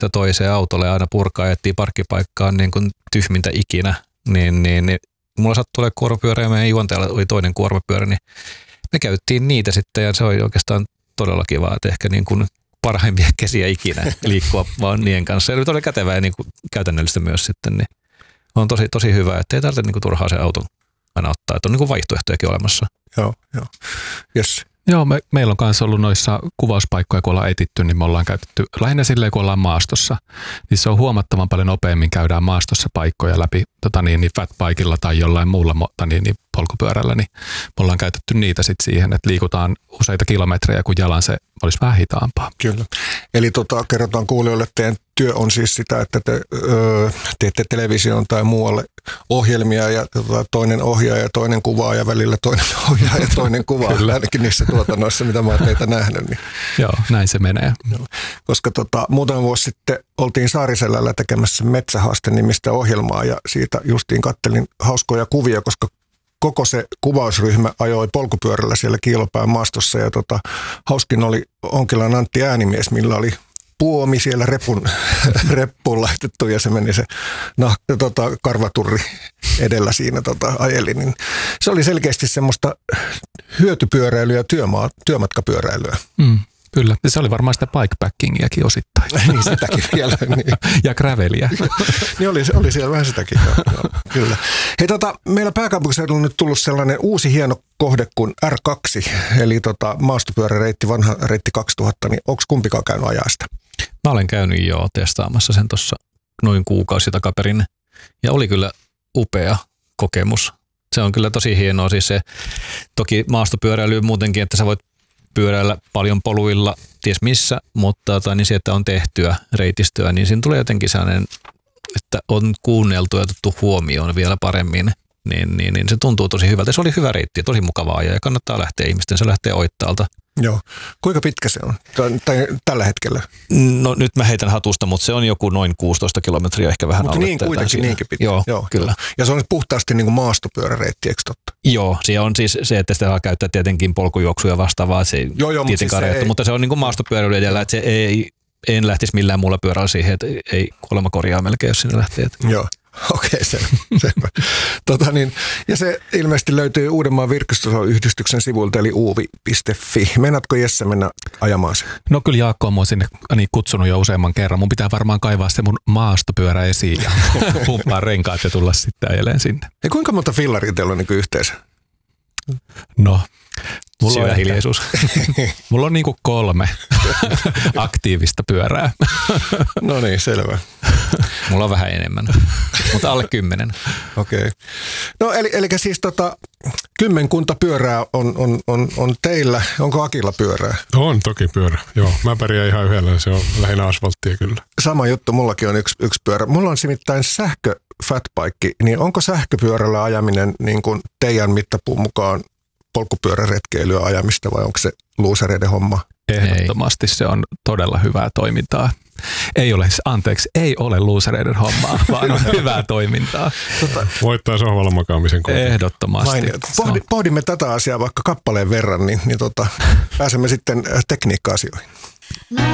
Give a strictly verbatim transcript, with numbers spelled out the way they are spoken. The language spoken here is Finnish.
pyörätettä toiseen autolle ja aina purkaa ja etsii parkkipaikkaan niin kuin tyhmintä ikinä, niin, niin, niin mulla sattui olemaan kuormapyörä ja meidän juontajalla oli toinen kuormapyörä, niin me käyttiin niitä sitten ja se oli oikeastaan todella kiva, että ehkä niin kuin parhaimpia kesiä ikinä liikkua vaan niiden kanssa. Ja oli todella kätevää ja niin kuin käytännöllistä myös sitten, niin on tosi, tosi hyvä, että ei tarvitse niin kuin turhaa se auton aina ottaa, että on niin kuin vaihtoehtojakin olemassa. Joo, joo. Yes. Joo, me, meillä on myös ollut noissa kuvauspaikkoja, kun ollaan etitty, niin me ollaan käytetty lähinnä silleen, kun ollaan maastossa. Niin se on huomattavan paljon nopeammin käydään maastossa paikkoja läpi tota niin, niin fatbikella tai jollain muulla tota niin, niin polkupyörällä, niin me ollaan käytetty niitä sitten siihen, että liikutaan useita kilometrejä, kun jalan se olisi vähän hitaampaa. Kyllä. Eli tota, kerrotaan kuulijoille, että teidän työ on siis sitä, että te öö, teette televisioon tai muualle ohjelmia ja tota, toinen ohjaaja ja toinen kuvaa ja välillä toinen ohjaaja ja toinen kuvaa. Ainakin niissä tuotannoissa, mitä mä oon teitä nähnyt. Niin. Joo, näin se menee. Joo. Koska tota, muutama vuosi sitten oltiin Saariselällä tekemässä Metsähaaste-nimistä ohjelmaa ja siitä justiin kattelin hauskoja kuvia, koska koko se kuvausryhmä ajoi polkupyörällä siellä Kiilopään maastossa ja tota, hauskin oli Onkilan Antti Äänimies, millä oli puomi siellä repun, reppuun laitettu ja se meni se nah, tota, karvaturri edellä siinä tota, ajeli. Niin se oli selkeästi semmoista hyötypyöräilyä ja työmaa, työmatkapyöräilyä. Mm, kyllä. Ja se oli varmaan sitä bikepackingiakin osittain. Niin sitäkin vielä. Niin. Ja graveliä. Niin oli, oli siellä vähän sitäkin. Joo, joo, kyllä. Hei tota, meillä pääkaupunkiseudulla on nyt tullut sellainen uusi hieno kohde kuin R kaksi, eli tota, maastopyöräreitti, vanha reitti kaksituhatta, niin onko kumpikaan käynyt ajaa sitä? Mä olen käynyt jo testaamassa sen tuossa noin kuukausi takaperin ja oli kyllä upea kokemus. Se on kyllä tosi hienoa, siis se toki maastopyöräily muutenkin, että sä voit pyöräillä paljon poluilla, ties missä, mutta tai niin se, että on tehtyä reitistöä, niin siinä tulee jotenkin sellainen, että on kuunneltu ja otettu huomioon vielä paremmin, niin, niin, niin se tuntuu tosi hyvältä. Se oli hyvä reitti, tosi mukavaa ja kannattaa lähteä ihmisten, se lähtee Oittaalta. Joo. Kuinka pitkä se on tai, tai tällä hetkellä? No nyt mä heitän hatusta, mutta se on joku noin kuusitoista kilometriä, ehkä vähän mutta alle. Mutta niin kuitenkin niinkin pitkä. Joo, Joo, kyllä. Ja se on puhtaasti niin kuin maastopyöräreitti, eikö totta? Joo, se on siis se, että sitä saa käyttää tietenkin polkujuoksuja vastaavaa, se ei joo, joo, tietenkään mutta, siis se ei... mutta se on niin kuin maastopyöräily edellä, että se ei, en lähtisi millään muulla pyörällä siihen, että ei kuolema korjaa melkein, jos sinne lähtee. Että... Joo. Okei, okay, selvä. selvä. Tota niin, ja se ilmeisesti löytyy Uudenmaan virkistysyhdistyksen sivuilta, eli uuvi piste fi. Meinaatko Jesse mennä ajamaan sen? No kyllä Jaakko on mua sinne niin kutsunut jo useamman kerran. Mun pitää varmaan kaivaa se mun maastopyörä esiin ja pumppaa renkaat ja tulla sitten ajeleen sinne. Ja kuinka monta fillaria teillä on niin yhteensä? No, mulla on hiljaisuus. Mulla on niinku kolme aktiivista pyörää. No niin, selvä. Mulla on vähän enemmän, mutta alle kymmenen. Okei. Okay. No eli, eli siis tota, kymmenkunta pyörää on, on, on, on teillä. Onko Akilla pyörää? On toki pyörä, joo. Mä pärjään ihan yhdellä, se on lähinnä asfalttia kyllä. Sama juttu, mullakin on yksi, yksi pyörä. Mulla on nimittäin sähkö fatbike, niin onko sähköpyörällä ajaminen niin kuin teidän mittapuun mukaan polkupyöräretkeilyä ajamista vai onko se luusereiden homma? Ehdottomasti se on todella hyvää toimintaa. Ei ole, anteeksi, ei ole luusereiden hommaa, vaan on hyvää toimintaa. Tota, voittaa sohvalla makaamisen kohta. Ehdottomasti. Pohdi, pohdimme tätä asiaa vaikka kappaleen verran, niin, niin tota, pääsemme sitten tekniikka-asioihin.